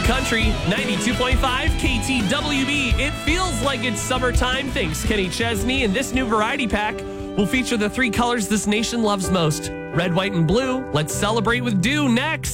Country 92.5 KTWB. It feels like it's summertime. Thanks, Kenny Chesney. And this new variety pack will feature the three colors this nation loves most: red, white, and blue. Let's celebrate with dew next.